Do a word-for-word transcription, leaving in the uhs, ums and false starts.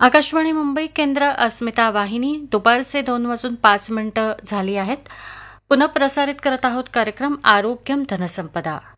आकाशवाणी मुंबई केंद्र अस्मिता वाहिनी दुपारचे दोन वाजून पाच मिनिटं झाली आहेत. पुनः प्रसारित करत आहोत कार्यक्रम आरोग्यम धनसंपदा.